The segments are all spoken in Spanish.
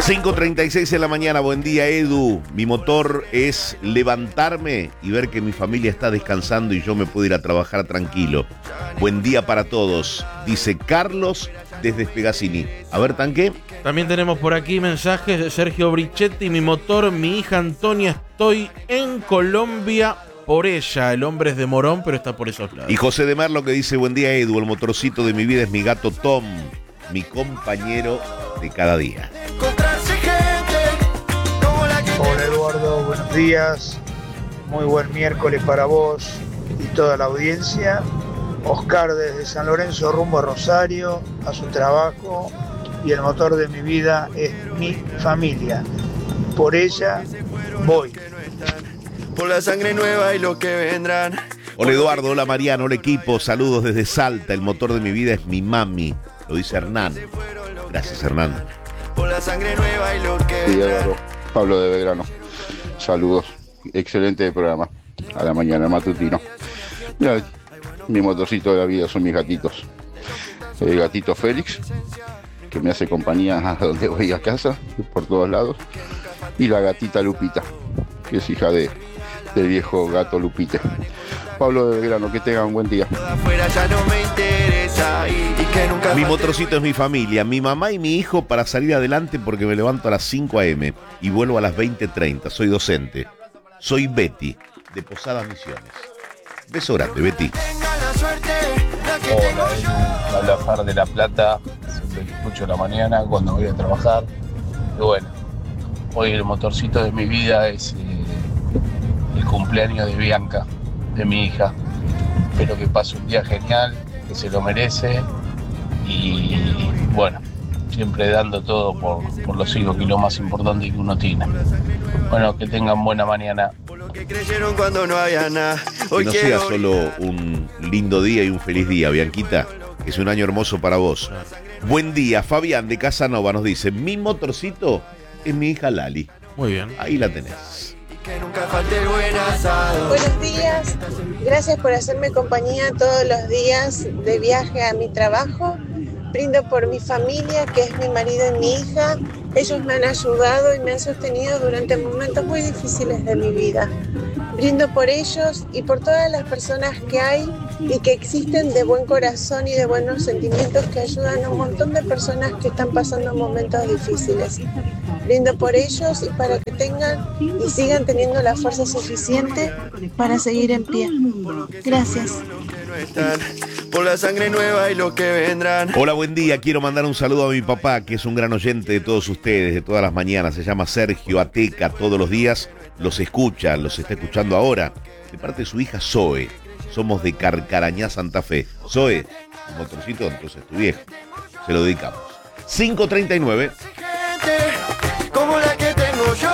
5:36 de la mañana, buen día Edu. Mi motor es levantarme y ver que mi familia está descansando y yo me puedo ir a trabajar tranquilo. Buen día para todos, dice Carlos desde Spegacini. A ver, Tanque. También tenemos por aquí mensajes de Sergio Brichetti. Mi motor, mi hija Antonia, estoy en Colombia por ella. El hombre es de Morón, pero está por esos lados. Y José de Merlo que dice, buen día Edu, el motorcito de mi vida es mi gato Tom, mi compañero de cada día. Hola Eduardo, buenos días. Muy buen miércoles para vos y toda la audiencia. Oscar desde San Lorenzo rumbo a Rosario, a su trabajo, y el motor de mi vida es mi familia. Por ella voy. Por la sangre nueva y lo que vendrán. Hola Eduardo, hola Mariano, hola equipo, saludos desde Salta. El motor de mi vida es mi mami, lo dice Hernán. Gracias Hernán. Por la sangre nueva y lo que vendrán. Pablo de Belgrano, saludos, excelente programa, a la mañana matutino. Mira, mi motorcito de la vida son mis gatitos. El gatito Félix, que me hace compañía a donde voy a casa, por todos lados, y la gatita Lupita, que es hija del viejo gato Lupite. Pablo de Belgrano, que tengan un buen día. Mi motorcito es mi familia, mi mamá y mi hijo para salir adelante porque me levanto a las 5 a.m. y vuelvo a las 20:30. Soy docente. Soy Betty, de Posadas Misiones. Beso grande, Betty. Hola, habla Far de La Plata. Siempre te escucho en la mañana cuando voy a trabajar. Y bueno, hoy el motorcito de mi vida es el cumpleaños de Bianca, de mi hija. Espero que pase un día genial, que se lo merece y bueno, siempre dando todo por los hijos, que es lo más importante que uno tiene. Bueno, que tengan buena mañana. Que creyeron cuando no había nada. Que no sea solo un lindo día y un feliz día, Bianquita, que es un año hermoso para vos. Buen día, Fabián de Casanova nos dice, mi motorcito es mi hija Lali. Muy bien. Ahí la tenés. Que nunca falte el buen asado. Buenos días, gracias por hacerme compañía todos los días de viaje a mi trabajo. Brindo por mi familia, que es mi marido y mi hija. Ellos me han ayudado y me han sostenido durante momentos muy difíciles de mi vida. Brindo por ellos y por todas las personas que hay y que existen de buen corazón y de buenos sentimientos que ayudan a un montón de personas que están pasando momentos difíciles. Brindo por ellos y para que tengan y sigan teniendo la fuerza suficiente para seguir en pie. Gracias. Por la sangre nueva y lo que vendrán. Hola, buen día. Quiero mandar un saludo a mi papá, que es un gran oyente de todos ustedes, de todas las mañanas. Se llama Sergio Ateca. Todos los días los escucha, los está escuchando ahora. De parte de su hija Zoe. Somos de Carcarañá, Santa Fe. Zoe, un motorcito, entonces tu viejo. Se lo dedicamos. 5:39. Como la que tengo yo.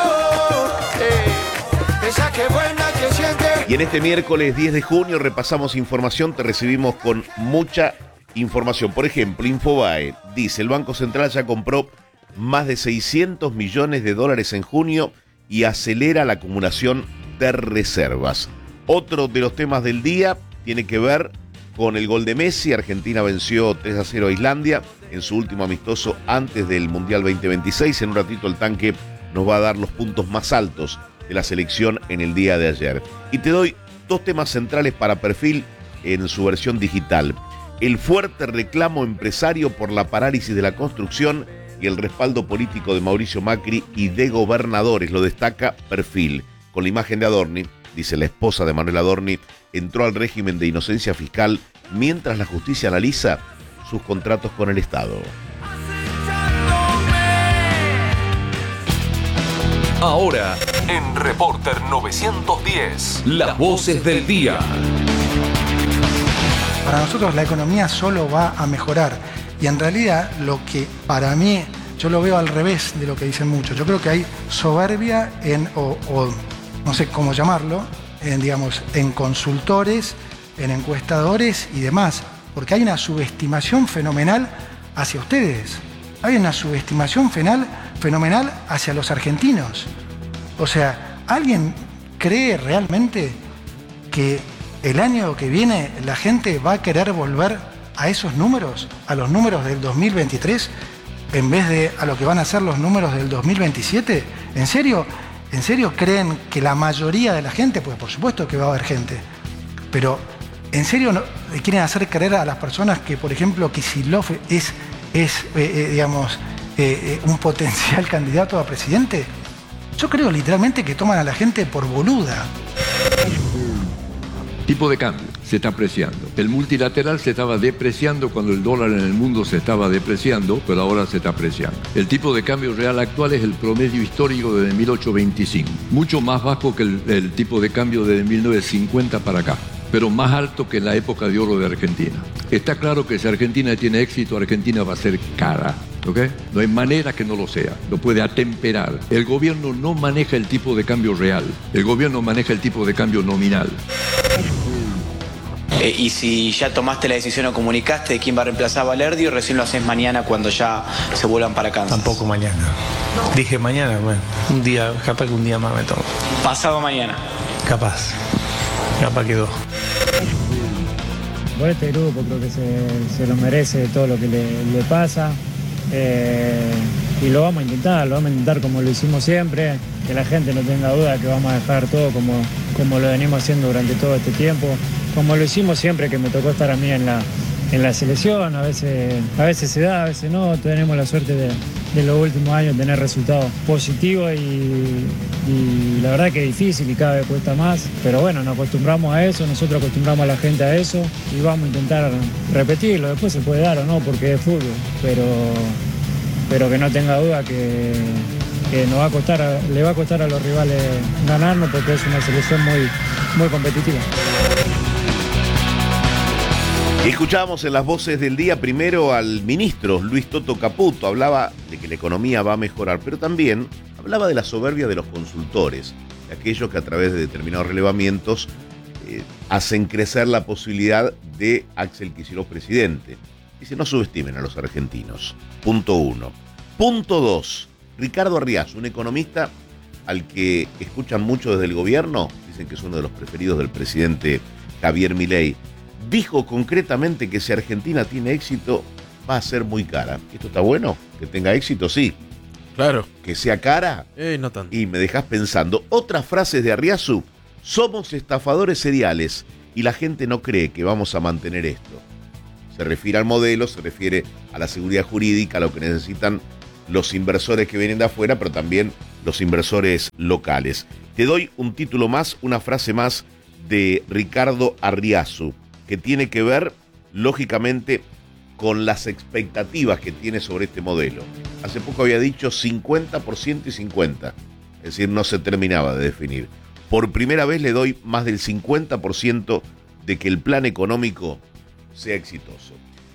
Esa que buena que siente. Y en este miércoles 10 de junio repasamos información, te recibimos con mucha información. Por ejemplo, Infobae dice, el Banco Central ya compró más de 600 millones de dólares en junio y acelera la acumulación de reservas. Otro de los temas del día tiene que ver con el gol de Messi. Argentina venció 3-0 a Islandia en su último amistoso antes del Mundial 2026. En un ratito el Tanque nos va a dar los puntos más altos de la selección en el día de ayer. Y te doy dos temas centrales para Perfil en su versión digital. El fuerte reclamo empresario por la parálisis de la construcción y el respaldo político de Mauricio Macri y de gobernadores, lo destaca Perfil. Con la imagen de Adorni, dice la esposa de Manuel Adorni, entró al régimen de inocencia fiscal mientras la justicia analiza sus contratos con el Estado. Ahora, en Reporter 910, las voces del día. Para nosotros la economía solo va a mejorar. Y en realidad lo que para mí, yo lo veo al revés de lo que dicen muchos. Yo creo que hay soberbia o no sé cómo llamarlo, en consultores, en encuestadores y demás. Porque hay una subestimación fenomenal hacia ustedes. Hay una subestimación fenomenal hacia los argentinos. O sea, ¿alguien cree realmente que el año que viene la gente va a querer volver a esos números, a los números del 2023? en vez de a lo que van a ser los números del 2027? ¿En serio? ¿En serio creen que la mayoría de la gente, pues por supuesto que va a haber gente, pero ¿en serio quieren hacer creer a las personas que, por ejemplo, Kicillof es un potencial candidato a presidente? Yo creo literalmente que toman a la gente por boluda. Tipo de cambio se está apreciando. El multilateral se estaba depreciando cuando el dólar en el mundo se estaba depreciando, pero ahora se está apreciando. El tipo de cambio real actual es el promedio histórico desde 1825, mucho más bajo que el tipo de cambio desde 1950 para acá, pero más alto que en la época de oro de Argentina. Está claro que si Argentina tiene éxito, Argentina va a ser cara. ¿Ok? No hay manera que no lo sea, lo puede atemperar. El gobierno no maneja el tipo de cambio real, el gobierno maneja el tipo de cambio nominal. Y si ya tomaste la decisión o comunicaste de quién va a reemplazar a Valerdi, o recién lo haces mañana cuando ya se vuelvan para Kansas. Tampoco mañana. Dije mañana, bueno, un día, capaz que un día más me tomo. Pasado mañana. Capaz quedó. Por este grupo creo que se lo merece todo lo que le pasa. Y lo vamos a intentar como lo hicimos siempre, que la gente no tenga duda que vamos a dejar todo como lo venimos haciendo durante todo este tiempo, como lo hicimos siempre que me tocó estar a mí en la selección. A veces se da, a veces no. Tenemos la suerte de los últimos años tener resultados positivos y la verdad que es difícil y cada vez cuesta más, pero bueno, nos acostumbramos a eso, nosotros acostumbramos a la gente a eso y vamos a intentar repetirlo. Después se puede dar o no porque es fútbol, pero que no tenga duda que le va a costar a los rivales ganarnos, porque es una selección muy competitiva. Escuchábamos en las voces del día primero al ministro Luis Toto Caputo. Hablaba de que la economía va a mejorar, pero también hablaba de la soberbia de los consultores, de aquellos que a través de determinados relevamientos hacen crecer la posibilidad de Axel Kicillof presidente. Dice, no subestimen a los argentinos. Punto 1. Punto 2. Ricardo Arriazu, un economista al que escuchan mucho desde el gobierno, dicen que es uno de los preferidos del presidente Javier Milei, dijo concretamente que si Argentina tiene éxito, va a ser muy cara. ¿Esto está bueno? ¿Que tenga éxito? Sí. Claro. ¿Que sea cara? No tanto. Y me dejas pensando. Otras frases de Arriazu: somos estafadores seriales y la gente no cree que vamos a mantener esto. Se refiere al modelo, se refiere a la seguridad jurídica, a lo que necesitan los inversores que vienen de afuera, pero también los inversores locales. Te doy un título más, una frase más de Ricardo Arriazu, que tiene que ver, lógicamente, con las expectativas que tiene sobre este modelo. Hace poco había dicho 50% y 50%, es decir, no se terminaba de definir. Por primera vez le doy más del 50% de que el plan económico sea exitoso.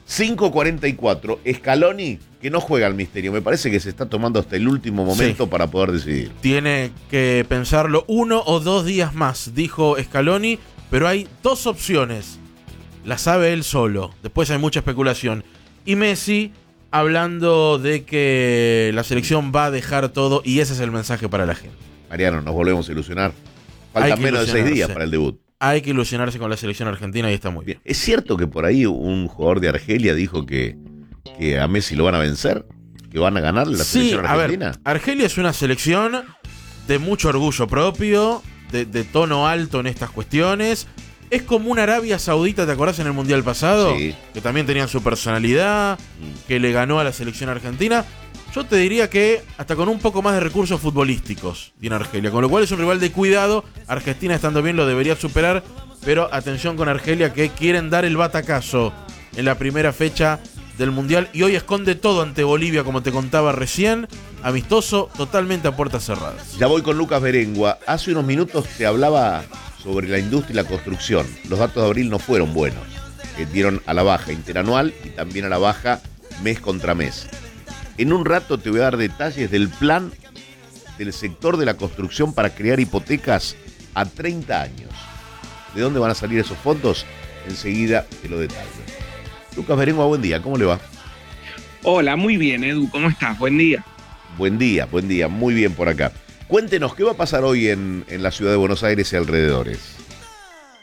5:44, Scaloni, que no juega al misterio, me parece que se está tomando hasta el último momento para poder decidir. Tiene que pensarlo 1 o 2 días más, dijo Scaloni, pero hay 2 opciones. La sabe él solo, después hay mucha especulación. Y Messi hablando de que la selección va a dejar todo, y ese es el mensaje para la gente. Mariano, nos volvemos a ilusionar. Faltan menos de 6 días para el debut. Hay que ilusionarse con la selección argentina y está muy bien. ¿Es cierto que por ahí un jugador de Argelia dijo que a Messi lo van a vencer? ¿Que van a ganar la selección argentina? A ver, Argelia es una selección de mucho orgullo propio, de tono alto en estas cuestiones. Es como una Arabia Saudita, ¿te acordás en el Mundial pasado? Sí. Que también tenían su personalidad, que le ganó a la selección argentina. Yo te diría que hasta con un poco más de recursos futbolísticos tiene Argelia, con lo cual es un rival de cuidado. Argentina, estando bien, lo debería superar, pero atención con Argelia, que quieren dar el batacazo en la primera fecha del Mundial y hoy esconde todo ante Bolivia, como te contaba recién, amistoso, totalmente a puertas cerradas. Ya voy con Lucas Berengua. Hace unos minutos te hablaba sobre la industria y la construcción. Los datos de abril no fueron buenos, dieron a la baja interanual y también a la baja mes contra mes. En un rato te voy a dar detalles del plan del sector de la construcción para crear hipotecas a 30 años. ¿De dónde van a salir esos fondos? Enseguida te lo detallo. Lucas Berengua, buen día, ¿cómo le va? Hola, muy bien, Edu, ¿cómo estás? Buen día. Buen día, muy bien por acá. Cuéntenos, ¿qué va a pasar hoy en la ciudad de Buenos Aires y alrededores?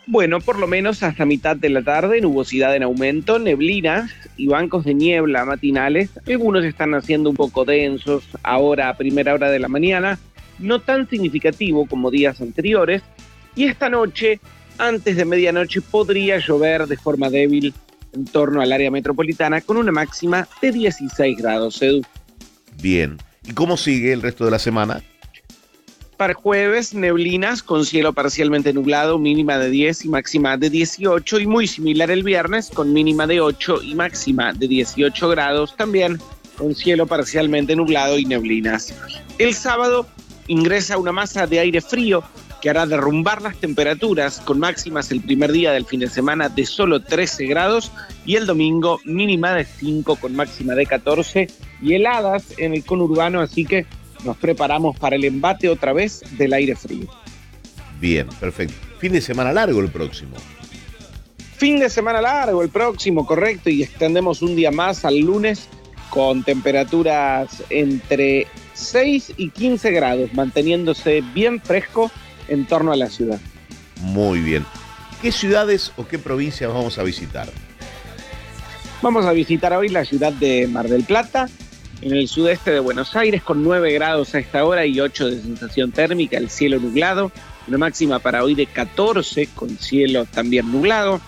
Bueno, por lo menos hasta mitad de la tarde, nubosidad en aumento, neblinas y bancos de niebla matinales. Algunos están haciendo un poco densos ahora a primera hora de la mañana, no tan significativo como días anteriores. Y esta noche, antes de medianoche, podría llover de forma débil en torno al área metropolitana con una máxima de 16 grados, Edu. Bien. ¿Y cómo sigue el resto de la semana? Para jueves, neblinas con cielo parcialmente nublado, mínima de 10 y máxima de 18, y muy similar el viernes, con mínima de 8 y máxima de 18 grados, también con cielo parcialmente nublado y neblinas. El sábado ingresa una masa de aire frío que hará derrumbar las temperaturas, con máximas el primer día del fin de semana de solo 13 grados, y el domingo mínima de 5 con máxima de 14, y heladas en el conurbano, así que nos preparamos para el embate otra vez del aire frío. Bien, perfecto. Fin de semana largo el próximo. Fin de semana largo el próximo, correcto, y extendemos un día más al lunes con temperaturas entre 6 y 15 grados, manteniéndose bien fresco en torno a la ciudad. Muy bien. ¿Qué ciudades o qué provincias vamos a visitar? Vamos a visitar hoy la ciudad de Mar del Plata, en el sudeste de Buenos Aires, con 9 grados a esta hora y 8 de sensación térmica, el cielo nublado, una máxima para hoy de 14 con cielo también nublado.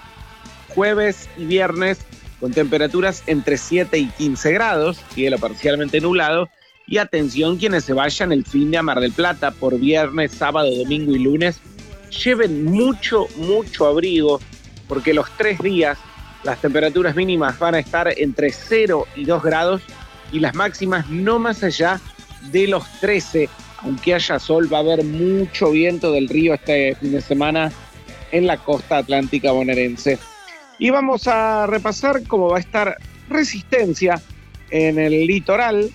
Jueves y viernes con temperaturas entre 7 y 15 grados, cielo parcialmente nublado, y atención quienes se vayan el fin de a Mar del Plata por viernes, sábado, domingo y lunes, lleven mucho abrigo, porque los 3 días las temperaturas mínimas van a estar entre 0 y 2 grados, y las máximas no más allá de los 13, aunque haya sol, va a haber mucho viento del río este fin de semana en la costa atlántica bonaerense. Y vamos a repasar cómo va a estar Resistencia en el litoral.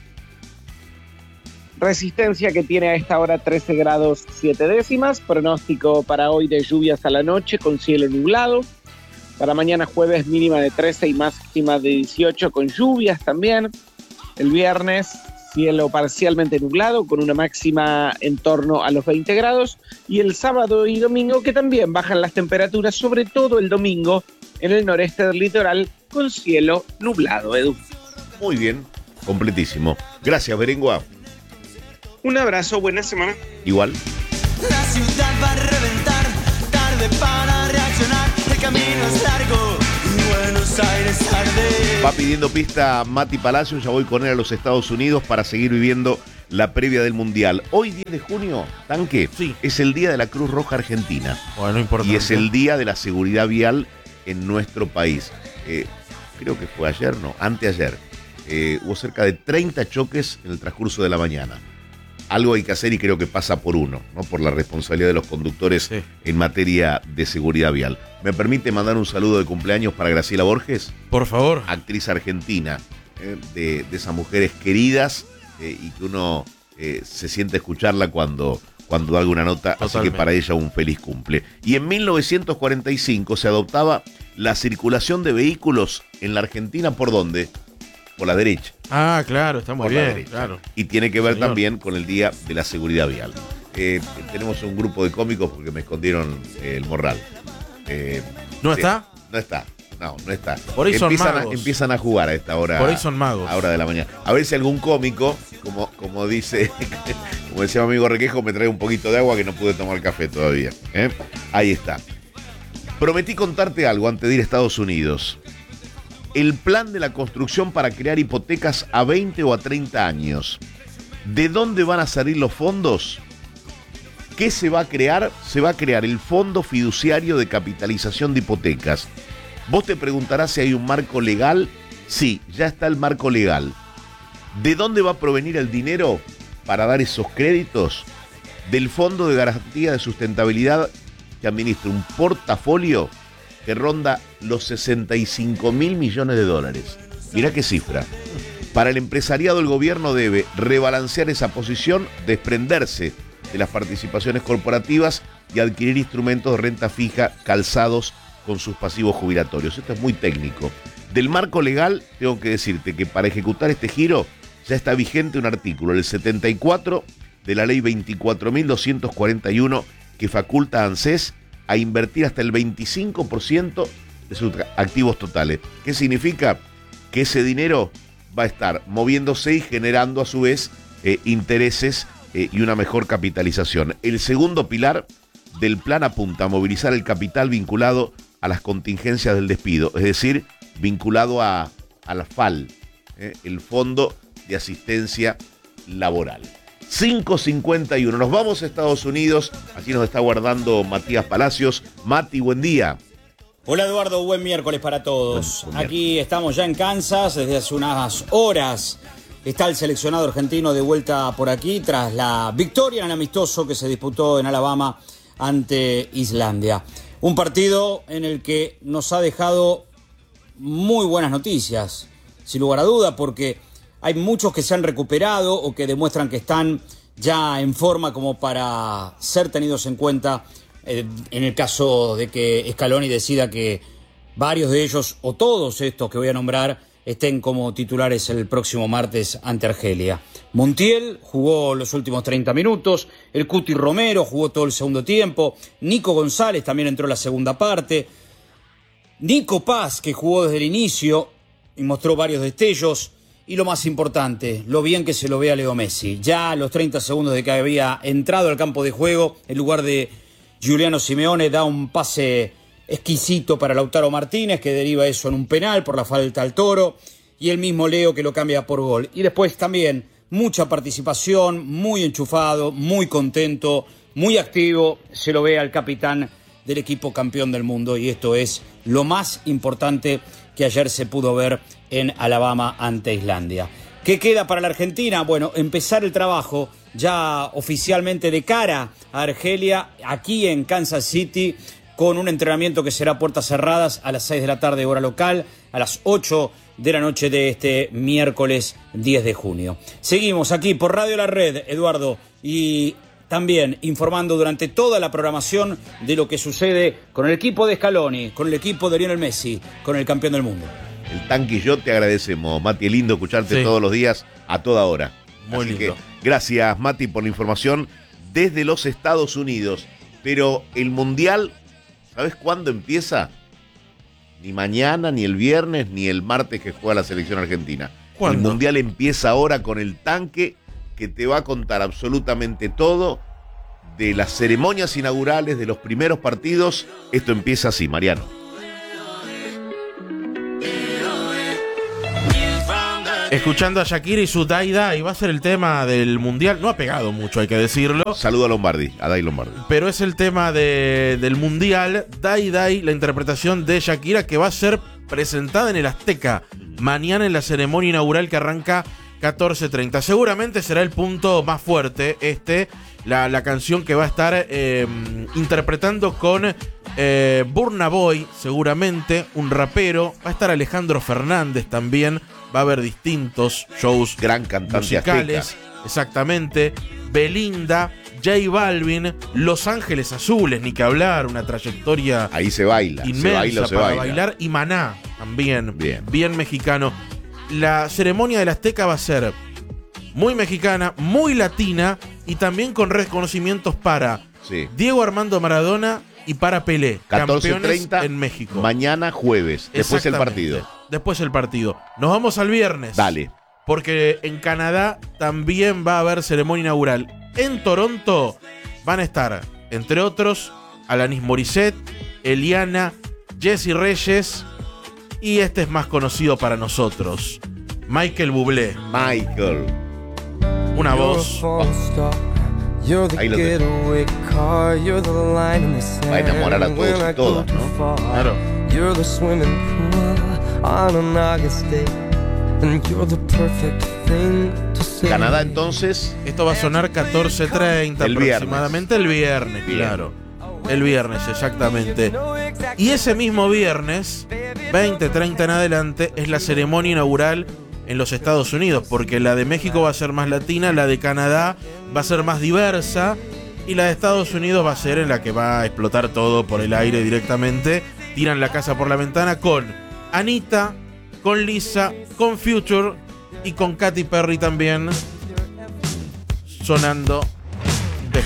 Resistencia que tiene a esta hora 13 grados 7 décimas, pronóstico para hoy de lluvias a la noche con cielo nublado. Para mañana jueves mínima de 13 y máxima de 18 con lluvias también. El viernes cielo parcialmente nublado con una máxima en torno a los 20 grados. Y el sábado y domingo que también bajan las temperaturas, sobre todo el domingo en el noreste del litoral con cielo nublado, Edu. Muy bien, completísimo. Gracias, Berengua. Un abrazo, buena semana. Igual. La ciudad va a reventar, tarde para reaccionar. El camino es largo y Buenos Aires arde. Va pidiendo pista Mati Palacio, ya voy con él a los Estados Unidos para seguir viviendo la previa del Mundial. Hoy, 10 de junio, Tanque, sí, es el día de la Cruz Roja Argentina. Bueno, importante. Y es el día de la seguridad vial en nuestro país. Creo que fue ayer, no, anteayer. Hubo cerca de 30 choques en el transcurso de la mañana. Algo hay que hacer y creo que pasa por uno, ¿no? Por la responsabilidad de los conductores en materia de seguridad vial. ¿Me permite mandar un saludo de cumpleaños para Graciela Borges? Por favor. Actriz argentina, de esas mujeres queridas y que uno se siente escucharla cuando da alguna nota. Totalmente. Así que para ella un feliz cumple. Y en 1945 se adoptaba la circulación de vehículos en la Argentina, ¿por dónde? Por la derecha. Ah, claro, está muy bien. Claro. Y tiene que ver también con el Día de la Seguridad Vial. Tenemos un grupo de cómicos porque me escondieron el morral. ¿No está? No está. No está. Por ahí son magos. Empiezan a jugar a esta hora. Por ahí son magos. A hora de la mañana. A ver si algún cómico, como dice, como decía mi amigo Requejo, me trae un poquito de agua que no pude tomar café todavía. Ahí está. Prometí contarte algo antes de ir a Estados Unidos. El plan de la construcción para crear hipotecas a 20 o a 30 años. ¿De dónde van a salir los fondos? ¿Qué se va a crear? Se va a crear el Fondo Fiduciario de Capitalización de Hipotecas. Vos te preguntarás si hay un marco legal. Sí, ya está el marco legal. ¿De dónde va a provenir el dinero para dar esos créditos? Del Fondo de Garantía de Sustentabilidad, que administra un portafolio que ronda los 65.000 millones de dólares. Mirá qué cifra. Para el empresariado, el gobierno debe rebalancear esa posición, desprenderse de las participaciones corporativas y adquirir instrumentos de renta fija calzados con sus pasivos jubilatorios. Esto es muy técnico. Del marco legal, tengo que decirte que para ejecutar este giro ya está vigente un artículo, el 74 de la ley 24.241, que faculta a ANSES a invertir hasta el 25% de sus activos totales. ¿Qué significa? Que ese dinero va a estar moviéndose y generando a su vez intereses y una mejor capitalización. El segundo pilar del plan apunta a movilizar el capital vinculado a las contingencias del despido, es decir, vinculado a la FAL, el Fondo de Asistencia Laboral. 5:51, nos vamos a Estados Unidos, así nos está guardando Matías Palacios. Mati, buen día. Hola Eduardo, buen miércoles para todos. Aquí estamos ya en Kansas, desde hace unas horas está el seleccionado argentino de vuelta por aquí tras la victoria en el amistoso que se disputó en Alabama ante Islandia. Un partido en el que nos ha dejado muy buenas noticias, sin lugar a duda, porque hay muchos que se han recuperado o que demuestran que están ya en forma como para ser tenidos en cuenta en el caso de que Scaloni decida que varios de ellos o todos estos que voy a nombrar estén como titulares el próximo martes ante Argelia. Montiel jugó los últimos 30 minutos, el Cuti Romero jugó todo el segundo tiempo, Nico González también entró en la segunda parte, Nico Paz, que jugó desde el inicio y mostró varios destellos, y lo más importante, lo bien que se lo ve a Leo Messi. Ya a los 30 segundos de que había entrado al campo de juego, en lugar de Giuliano Simeone, da un pase exquisito para Lautaro Martínez, que deriva eso en un penal por la falta al Toro, y el mismo Leo que lo cambia por gol. Y después también mucha participación, muy enchufado, muy contento, muy activo, se lo ve al capitán del equipo campeón del mundo, y esto es lo más importante que ayer se pudo ver en Alabama ante Islandia. ¿Qué queda para la Argentina? Bueno, empezar el trabajo ya oficialmente de cara a Argelia, aquí en Kansas City, con un entrenamiento que será a puertas cerradas a las 6 de la tarde hora local, a las 8 de la noche de este miércoles 10 de junio. Seguimos aquí por Radio La Red, Eduardo, y también informando durante toda la programación de lo que sucede con el equipo de Scaloni, con el equipo de Lionel Messi, con el campeón del mundo. El Tanque y yo te agradecemos, Mati, es lindo escucharte todos los días, a toda hora. Muy Así lindo. que, gracias, Mati, por la información desde los Estados Unidos. Pero el Mundial, ¿sabes cuándo empieza? Ni mañana, ni el viernes, ni el martes que juega la selección argentina. ¿Cuándo? El Mundial empieza ahora con el Tanque, que te va a contar absolutamente todo de las ceremonias inaugurales, de los primeros partidos. Esto empieza así, Mariano. Escuchando a Shakira y su Dai Dai, va a ser el tema del Mundial. No ha pegado mucho, hay que decirlo. Saludo a Lombardi, a Dai Lombardi. Pero es el tema del Mundial. Dai Dai, la interpretación de Shakira, que va a ser presentada en el Azteca mañana en la ceremonia inaugural que arranca 14:30. Seguramente será el punto más fuerte la canción que va a estar interpretando con Burna Boy, seguramente, un rapero. Va a estar Alejandro Fernández también. Va a haber distintos shows gran cantante musicales. azteca. Exactamente. Belinda, J Balvin, Los Ángeles Azules, ni que hablar, una trayectoria ahí se baila, inmensa se para baila. bailar. Y Maná también, bien mexicano. La ceremonia del Azteca va a ser muy mexicana, muy latina y también con reconocimientos para Diego Armando Maradona y para Pelé, campeones en México. Mañana jueves, después el partido. Después el partido. Nos vamos al viernes. Dale. Porque en Canadá también va a haber ceremonia inaugural. En Toronto van a estar, entre otros, Alanis Morissette, Eliana, Jessie Reyes y este es más conocido para nosotros, Michael Bublé. Michael. Una voz. Ahí lo tengo. Va a enamorar a todos y todas, ¿no? Claro. Canadá, entonces. Esto va a sonar 14:30 aproximadamente el viernes, claro. El viernes, exactamente. Y ese mismo viernes, 20:30 en adelante, es la ceremonia inaugural en los Estados Unidos, porque la de México va a ser más latina, la de Canadá va a ser más diversa y la de Estados Unidos va a ser en la que va a explotar todo por el aire directamente. Tiran la casa por la ventana con Anita, con Lisa, con Future y con Katy Perry también sonando